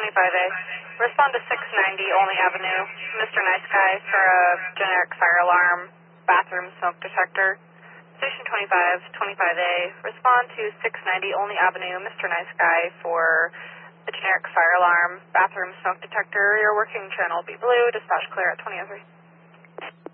25A. Respond to 690 Olney Avenue. Mr. Nice Guy for a generic fire alarm, bathroom smoke detector. Station 25, 25A. Respond to 690 Olney Avenue. Mr. Nice Guy for a generic fire alarm, bathroom smoke detector. Your working channel will be blue. Dispatch clear at 2003.